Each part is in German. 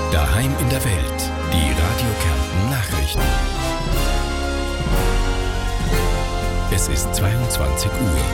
Daheim in der Welt. Die Radio Kärnten Nachrichten. Es ist 22 Uhr.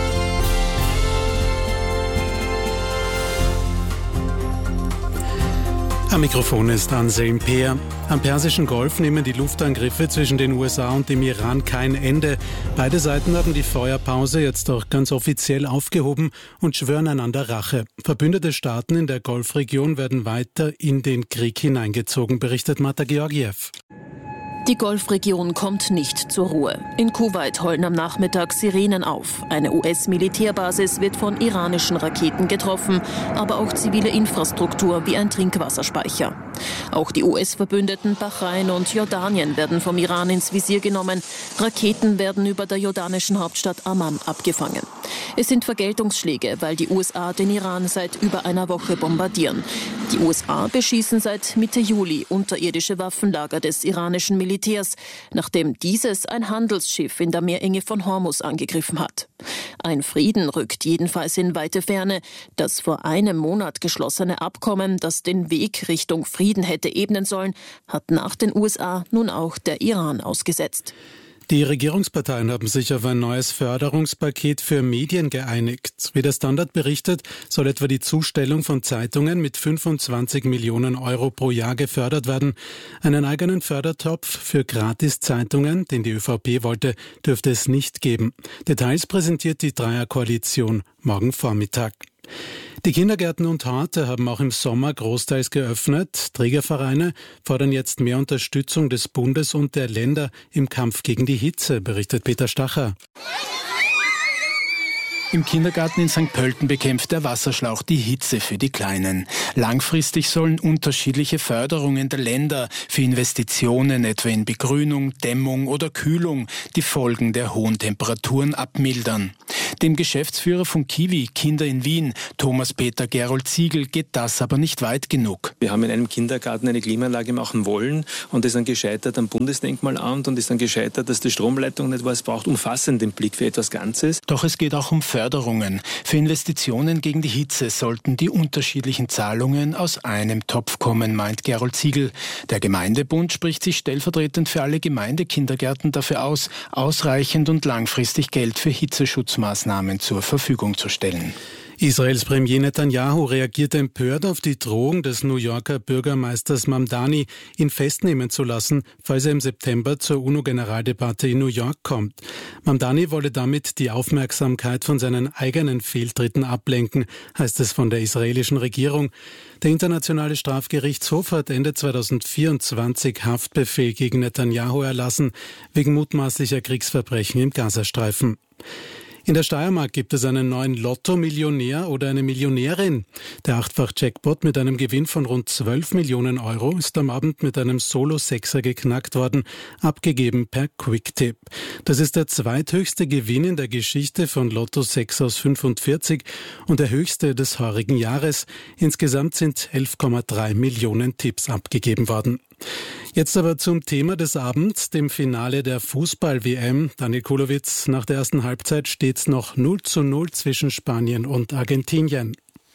Am Mikrofon ist Anselm Peer. Am Persischen Golf nehmen die Luftangriffe zwischen den USA und dem Iran kein Ende. Beide Seiten haben die Feuerpause jetzt auch ganz offiziell aufgehoben und schwören einander Rache. Verbündete Staaten in der Golfregion werden weiter in den Krieg hineingezogen, berichtet Marta Georgiev. Die Golfregion kommt nicht zur Ruhe. In Kuwait heulen am Nachmittag Sirenen auf. Eine US-Militärbasis wird von iranischen Raketen getroffen, aber auch zivile Infrastruktur wie ein Trinkwasserspeicher. Auch die US-Verbündeten Bahrain und Jordanien werden vom Iran ins Visier genommen. Raketen werden über der jordanischen Hauptstadt Amman abgefangen. Es sind Vergeltungsschläge, weil die USA den Iran seit über einer Woche bombardieren. Die USA beschießen seit Mitte Juli unterirdische Waffenlager des iranischen Militärs, nachdem dieses ein Handelsschiff in der Meerenge von Hormuz angegriffen hat. Ein Frieden rückt jedenfalls in weite Ferne. Das vor einem Monat geschlossene Abkommen, das den Weg Richtung Frieden hätte ebnen sollen, hat nach den USA nun auch der Iran ausgesetzt. Die Regierungsparteien haben sich auf ein neues Förderungspaket für Medien geeinigt. Wie der Standard berichtet, soll etwa die Zustellung von Zeitungen mit 25 Millionen Euro pro Jahr gefördert werden. Einen eigenen Fördertopf für Gratiszeitungen, den die ÖVP wollte, dürfte es nicht geben. Details präsentiert die Dreierkoalition morgen Vormittag. Die Kindergärten und Horte haben auch im Sommer großteils geöffnet. Trägervereine fordern jetzt mehr Unterstützung des Bundes und der Länder im Kampf gegen die Hitze, berichtet Peter Stacher. Im Kindergarten in St. Pölten bekämpft der Wasserschlauch die Hitze für die Kleinen. Langfristig sollen unterschiedliche Förderungen der Länder für Investitionen, etwa in Begrünung, Dämmung oder Kühlung, die Folgen der hohen Temperaturen abmildern. Dem Geschäftsführer von Kiwi, Kinder in Wien, Thomas Peter Gerold Ziegel, geht das aber nicht weit genug. Wir haben in einem Kindergarten eine Klimaanlage machen wollen und ist dann gescheitert am Bundesdenkmalamt und ist dann gescheitert, dass die Stromleitung nicht war. Es braucht umfassenden Blick für etwas Ganzes. Doch es geht auch um Förderungen. Für Investitionen gegen die Hitze sollten die unterschiedlichen Zahlungen aus einem Topf kommen, meint Gerold Ziegel. Der Gemeindebund spricht sich stellvertretend für alle Gemeindekindergärten dafür aus, ausreichend und langfristig Geld für Hitzeschutzmaßnahmen zur Verfügung zu stellen. Israels Premier Netanyahu reagiert empört auf die Drohung des New Yorker Bürgermeisters Mamdani, ihn festnehmen zu lassen, falls er im September zur UNO-Generaldebatte in New York kommt. Mamdani wolle damit die Aufmerksamkeit von seinen eigenen Fehltritten ablenken, heißt es von der israelischen Regierung. Der Internationale Strafgerichtshof hat Ende 2024 Haftbefehl gegen Netanyahu erlassen, wegen mutmaßlicher Kriegsverbrechen im Gazastreifen. In der Steiermark gibt es einen neuen Lotto-Millionär oder eine Millionärin. Der Achtfach-Jackpot mit einem Gewinn von rund 12 Millionen Euro ist am Abend mit einem Solo-Sechser geknackt worden, abgegeben per Quicktip. Das ist der zweithöchste Gewinn in der Geschichte von Lotto 6 aus 45 und der höchste des heurigen Jahres. Insgesamt sind 11,3 Millionen Tipps abgegeben worden. Jetzt aber zum Thema des Abends, dem Finale der Fußball-WM. Daniel Kulowitz, nach der ersten Halbzeit steht es noch 0:0 zwischen Spanien und Argentinien.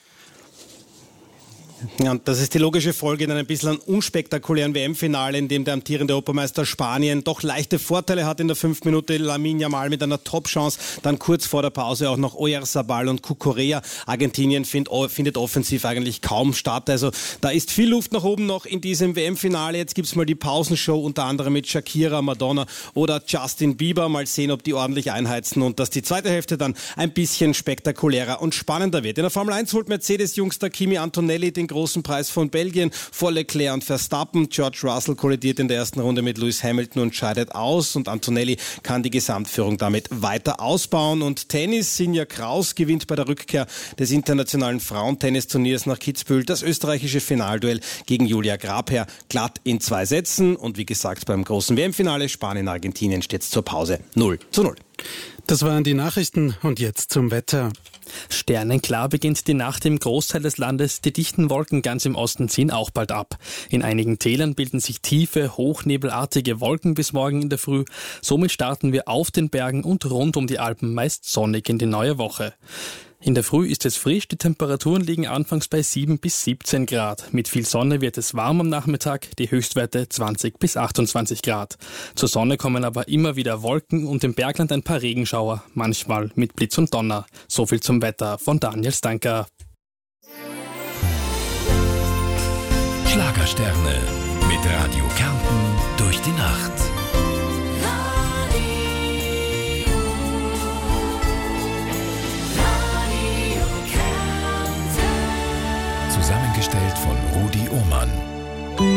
Ja, und das ist die logische Folge in einem bisschen unspektakulären WM-Finale, in dem der amtierende Europameister Spanien doch leichte Vorteile hat in der 5. Minute. Lamine Yamal mit einer Top-Chance, dann kurz vor der Pause auch noch Oyarzabal und Cucurella. Argentinien findet offensiv eigentlich kaum statt. Also da ist viel Luft nach oben noch in diesem WM-Finale. Jetzt gibt's mal die Pausenshow, unter anderem mit Shakira, Madonna oder Justin Bieber. Mal sehen, ob die ordentlich einheizen und dass die zweite Hälfte dann ein bisschen spektakulärer und spannender wird. In der Formel 1 holt Mercedes-Jungster Kimi Antonelli den großen Preis von Belgien vor Leclerc und Verstappen. George Russell kollidiert in der ersten Runde mit Lewis Hamilton und scheidet aus und Antonelli kann die Gesamtführung damit weiter ausbauen. Und Tennis, Sinja Kraus gewinnt bei der Rückkehr des internationalen Frauentennisturniers nach Kitzbühel das österreichische Finalduell gegen Julia Grabherr glatt in 2 Sätzen. Und wie gesagt, beim großen WM-Finale Spanien-Argentinien steht es zur Pause 0:0. Das waren die Nachrichten und jetzt zum Wetter. Sternenklar beginnt die Nacht im Großteil des Landes. Die dichten Wolken ganz im Osten ziehen auch bald ab. In einigen Tälern bilden sich tiefe, hochnebelartige Wolken bis morgen in der Früh. Somit starten wir auf den Bergen und rund um die Alpen meist sonnig in die neue Woche. In der Früh ist es frisch, die Temperaturen liegen anfangs bei 7 bis 17 Grad. Mit viel Sonne wird es warm am Nachmittag, die Höchstwerte 20 bis 28 Grad. Zur Sonne kommen aber immer wieder Wolken und im Bergland ein paar Regenschauer, manchmal mit Blitz und Donner. So viel zum Wetter von Daniel Stanker. Schlagersterne mit Radio Kärnten durch die Nacht.